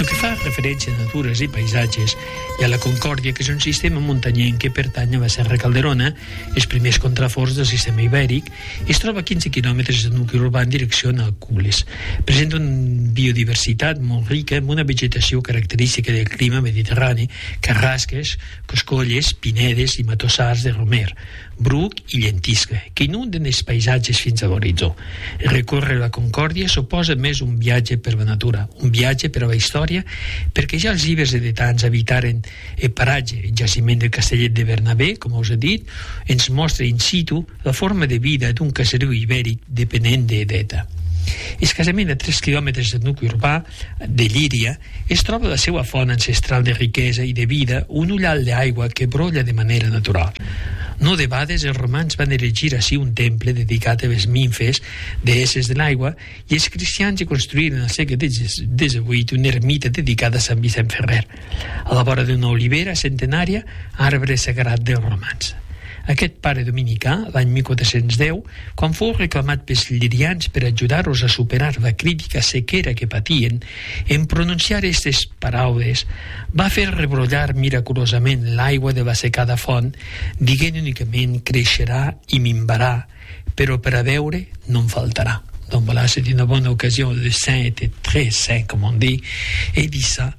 que fa referència a natures i paisatges i a la Concòrdia, que és un sistema muntanyenc que pertany a la Serra Calderona, els primers contraforts del sistema ibèric, es troba a 15 quilòmetres del nucli urbà en direcció a Alcubles. Presenta una biodiversitat molt rica amb una vegetació característica del clima mediterrani, carrasques, coscolles, pinedes i matossars de romer, bruc i llentisca, que inunden els paisatges fins a l'horitzó. Recórrer la Concòrdia suposa més un viatge per la natura, un viatge per a la història, perquè ja els ibers edetans habitaren el paratge, el jaciment del Castellet de Bernabé, com us he dit, ens mostra in situ la forma de vida d'un caseriu ibèric depenent d'Edeta. Escassament a 3 quilòmetres del nucli urbà de Llíria es troba la seva font ancestral de riquesa i de vida, un ullal d'aigua que brolla de manera natural. No debades els romans van erigir així un temple dedicat a les nimfes, deesses de l'aigua, i els cristians hi construïren al segle XVIII una ermita dedicada a Sant Vicent Ferrer, a la vora d'una olivera centenària, arbre sagrat dels romans. Aquest pare dominicà, l'any 1410, quan fou reclamat pels llirians per ajudar-los a superar la crítica sequera que patien, en pronunciar aquestes paraules, va fer rebrollar miraculosament l'aigua de la secada font, dient únicament creixerà i minvarà, però per a beure no en faltarà. Donc voilà, c'est une bonne occasion. Le saint était très saint, comme on dit, et dit ça.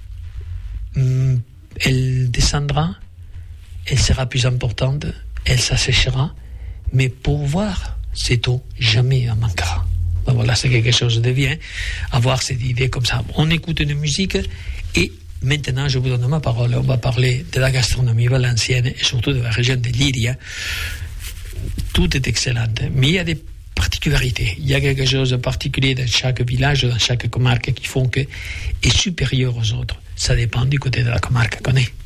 Elle descendra, elle sera plus importante, elle s'asséchera, mais pour voir cette eau, jamais en manquera. Ben voilà, c'est quelque chose de bien, avoir cette idée comme ça. On écoute une musique et maintenant, je vous donne ma parole. On va parler de la gastronomie valencienne et surtout de la région de Llíria. Tout est excellent, mais il y a des particularités. Il y a quelque chose de particulier dans chaque village, dans chaque comarque qui font que est supérieur aux autres. Ça dépend du côté de la comarque qu'on est.